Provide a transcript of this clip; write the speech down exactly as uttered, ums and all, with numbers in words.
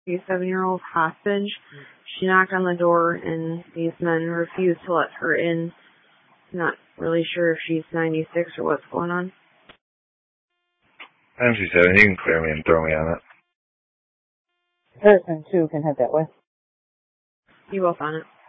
A seven-year-old hostage. She knocked on the door, and these men refused to let her in. Not really sure if she's ninety-six or what's going on. I'm seven. You can clear me and throw me on it. Person two can head that way. You both on it.